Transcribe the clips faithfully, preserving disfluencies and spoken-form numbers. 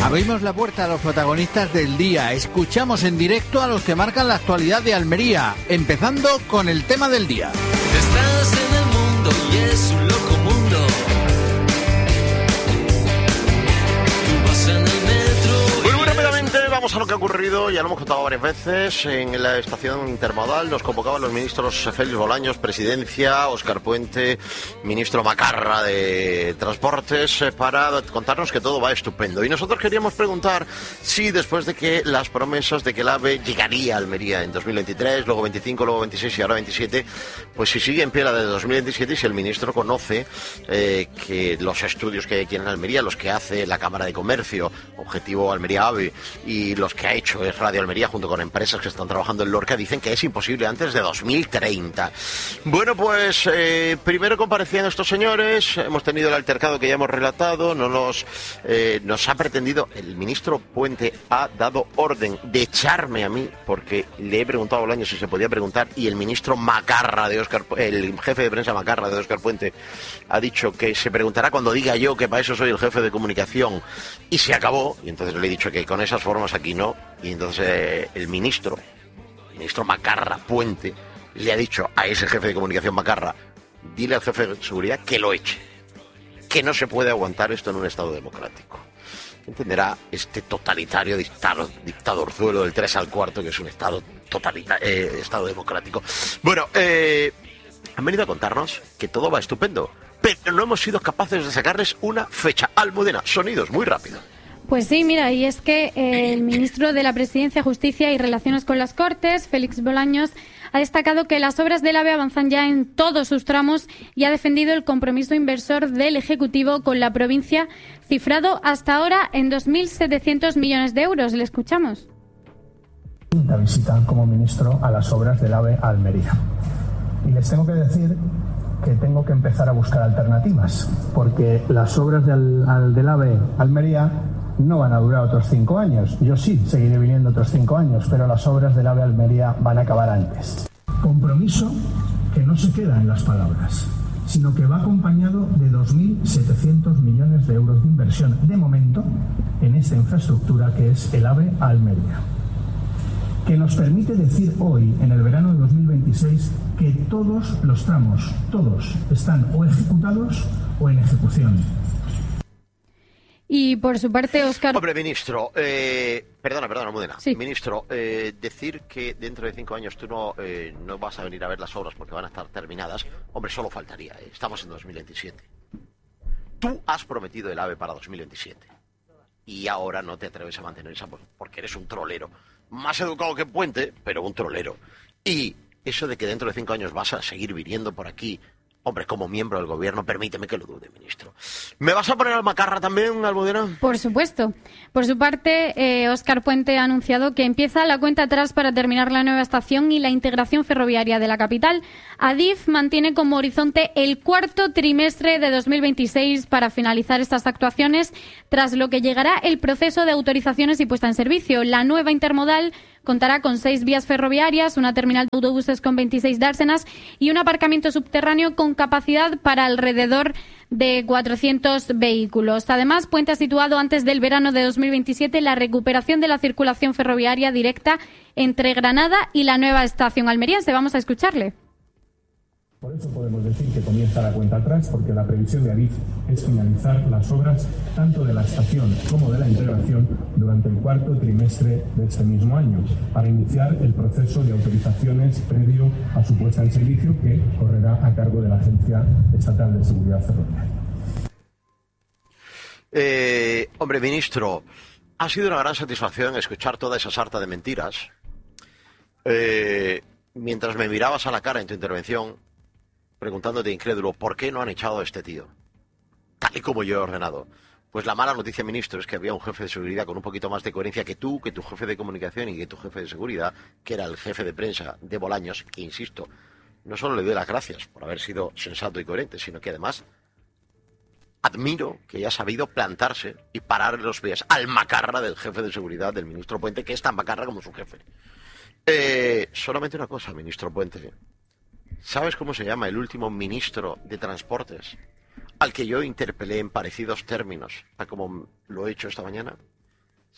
Abrimos la puerta a los protagonistas del día. Escuchamos en directo a los que marcan la actualidad de Almería, empezando con el tema del día. Estás en el mundo y es un loco mundo. Tú vas en el metro. Muy, muy rápidamente vamos a lo que ha ocurrido. Ya lo hemos contado varias veces. En la estación intermodal nos convocaban los ministros Félix Bolaños, Presidencia, Óscar Puente, ministro Macarra de Transportes, eh, para contarnos que todo va estupendo. Y nosotros queríamos preguntar si después de que las promesas de que el AVE llegaría a Almería en dos mil veintitrés, luego veinticinco, luego veintiséis y ahora veintisiete, pues si sigue en pie la de dos mil veintisiete y si el ministro conoce eh, que los estudios que hay aquí en Almería, los que hace la Cámara de Comercio, Objetivo Almería AVE, y los que ha hecho es Radio Almería junto con empresas que están trabajando en Lorca, dicen que es imposible antes de dos mil treinta. Bueno, pues eh, primero comparecían estos señores, hemos tenido el altercado que ya hemos relatado, no nos, eh, nos ha pretendido, el ministro Puente ha dado orden de echarme a mí, porque le he preguntado a Bolaños si se podía preguntar, y el ministro Macarra de Óscar, el jefe de prensa Macarra de Óscar Puente ha dicho que se preguntará cuando diga yo que para eso soy el jefe de comunicación, y se acabó, y entonces le he dicho que con esas formas aquí no, y entonces eh, el ministro, el ministro Macarra Puente, le ha dicho a ese jefe de comunicación Macarra, dile al jefe de seguridad que lo eche, que no se puede aguantar esto en un Estado democrático. Entenderá este totalitario dictador, dictadorzuelo del tres al cuarto, que es un Estado totalitario, eh, Estado democrático. Bueno, eh, han venido a contarnos que todo va estupendo, pero no hemos sido capaces de sacarles una fecha. Almudena, sonidos, muy rápido. Pues sí, mira, y es que eh, el ministro de la Presidencia, Justicia y Relaciones con las Cortes, Félix Bolaños, ha destacado que las obras del AVE avanzan ya en todos sus tramos y ha defendido el compromiso inversor del Ejecutivo con la provincia, cifrado hasta ahora en dos mil setecientos millones de euros. ¿Le escuchamos? Quinta visita como ministro a las obras del AVE a Almería. Y les tengo que decir que tengo que empezar a buscar alternativas, porque las obras del, al, del AVE a Almería no van a durar otros cinco años. Yo sí, seguiré viniendo otros cinco años, pero las obras del AVE Almería van a acabar antes. Compromiso que no se queda en las palabras, sino que va acompañado de dos mil setecientos millones de euros de inversión, de momento, en esta infraestructura que es el AVE Almería, que nos permite decir hoy, en el verano de dos mil veintiséis, que todos los tramos, todos, están o ejecutados o en ejecución. Y por su parte, Óscar... Hombre, ministro, eh, perdona, perdona, Almudena. Sí. Ministro, eh, decir que dentro de cinco años tú no, eh, no vas a venir a ver las obras porque van a estar terminadas, hombre, solo faltaría, eh, estamos en dos mil veintisiete. Tú has prometido el AVE para dos mil veintisiete y ahora no te atreves a mantener esa porque eres un trolero. Más educado que Puente, pero un trolero. Y eso de que dentro de cinco años vas a seguir viniendo por aquí, hombre, como miembro del gobierno, permíteme que lo dude, ministro. ¿Me vas a poner al Macarra también, Almudena? Por supuesto. Por su parte, eh, Óscar Puente ha anunciado que empieza la cuenta atrás para terminar la nueva estación y la integración ferroviaria de la capital. Adif mantiene como horizonte el cuarto trimestre de dos mil veintiséis para finalizar estas actuaciones, tras lo que llegará el proceso de autorizaciones y puesta en servicio. La nueva intermodal contará con seis vías ferroviarias, una terminal de autobuses con veintiséis dársenas y un aparcamiento subterráneo con capacidad para alrededor de cuatrocientos vehículos. Además, Puente ha situado antes del verano de dos mil veintisiete la recuperación de la circulación ferroviaria directa entre Granada y la nueva estación almeriense. Vamos a escucharle. Por eso podemos decir que comienza la cuenta atrás, porque la previsión de Adif es finalizar las obras tanto de la estación como de la integración durante el cuarto trimestre de este mismo año, para iniciar el proceso de autorizaciones previo a su puesta en servicio, que correrá a cargo de la Agencia Estatal de Seguridad Ferroviaria. Eh, hombre, ministro, ha sido una gran satisfacción escuchar toda esa sarta de mentiras. Eh, mientras me mirabas a la cara en tu intervención, preguntándote incrédulo, ¿por qué no han echado a este tío? Tal y como yo he ordenado. Pues la mala noticia, ministro, es que había un jefe de seguridad con un poquito más de coherencia que tú, que tu jefe de comunicación y que tu jefe de seguridad, que era el jefe de prensa de Bolaños, que, insisto, no solo le doy las gracias por haber sido sensato y coherente, sino que además admiro que haya sabido plantarse y parar los pies al Macarra del jefe de seguridad del ministro Puente, que es tan Macarra como su jefe. Eh, solamente una cosa, ministro Puente. ¿Sabes cómo se llama el último ministro de Transportes al que yo interpelé en parecidos términos, a como lo he hecho esta mañana?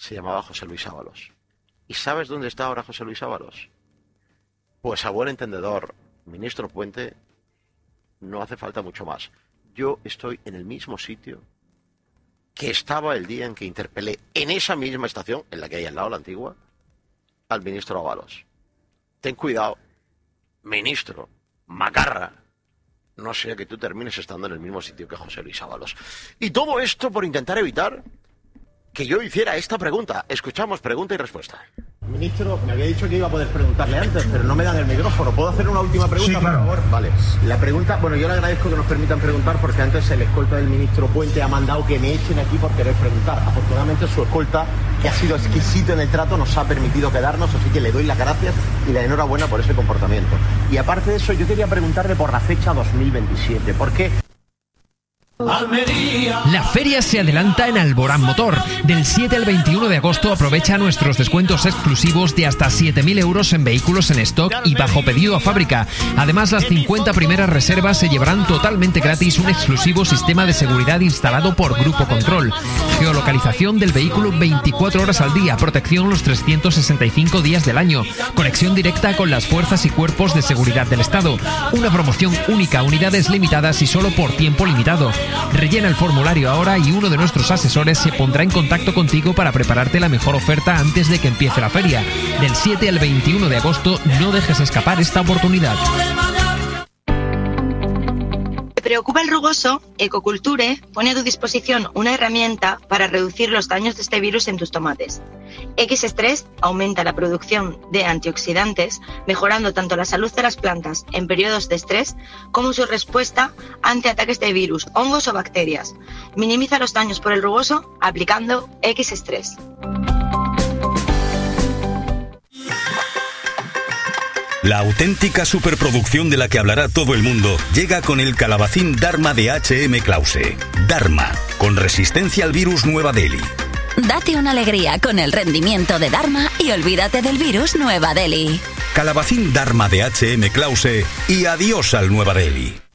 se llamaba José Luis Ábalos. ¿Y sabes dónde está ahora José Luis Ábalos? Pues a buen entendedor, ministro Puente, no hace falta mucho más. Yo estoy en el mismo sitio que estaba el día en que interpelé en esa misma estación, en la que hay al lado, la antigua, al ministro Ábalos. Ten cuidado, ministro, macarra, no sea que tú termines estando en el mismo sitio que José Luis Ábalos. Y todo esto por intentar evitar que yo hiciera esta pregunta. Escuchamos pregunta y respuesta. Ministro, me había dicho que iba a poder preguntarle antes, pero no me dan el micrófono. ¿Puedo hacer una última pregunta, sí, claro. por favor? Vale. La pregunta, bueno, yo le agradezco que nos permitan preguntar porque antes el escolta del ministro Puente ha mandado que me echen aquí por querer preguntar. Afortunadamente su escolta, que ha sido exquisito en el trato, nos ha permitido quedarnos, así que le doy las gracias y la enhorabuena por ese comportamiento. Y aparte de eso, yo quería preguntarle por la fecha dos mil veintisiete. ¿Por qué? Almería. La feria se adelanta en Alborán Motor. Del siete al veintiuno de agosto aprovecha nuestros descuentos exclusivos de hasta siete mil euros en vehículos en stock y bajo pedido a fábrica. Además, las cincuenta primeras reservas se llevarán totalmente gratis un exclusivo sistema de seguridad instalado por Grupo Control. Geolocalización del vehículo veinticuatro horas al día, protección los trescientos sesenta y cinco días del año, conexión directa con las fuerzas y cuerpos de seguridad del Estado. Una promoción única, unidades limitadas y solo por tiempo limitado. Rellena el formulario ahora y uno de nuestros asesores se pondrá en contacto contigo para prepararte la mejor oferta antes de que empiece la feria. Del siete al veintiuno de agosto, no dejes escapar esta oportunidad. ¿Te preocupa el rugoso? Ecoculture pone a tu disposición una herramienta para reducir los daños de este virus en tus tomates. X-Stress aumenta la producción de antioxidantes, mejorando tanto la salud de las plantas en periodos de estrés como su respuesta ante ataques de virus, hongos o bacterias. Minimiza los daños por el rugoso aplicando X-Stress. La auténtica superproducción de la que hablará todo el mundo llega con el calabacín Dharma de H M Klause. Dharma, con resistencia al virus Nueva Delhi. Date una alegría con el rendimiento de Dharma y olvídate del virus Nueva Delhi. Calabacín Dharma de H M Klause y adiós al Nueva Delhi.